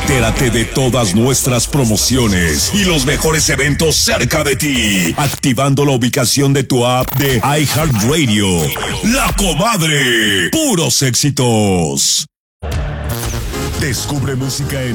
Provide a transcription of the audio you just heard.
Entérate de todas nuestras promociones y los mejores eventos cerca de ti, activando la ubicación de tu app de iHeartRadio. La Comadre, puros éxitos. Descubre música en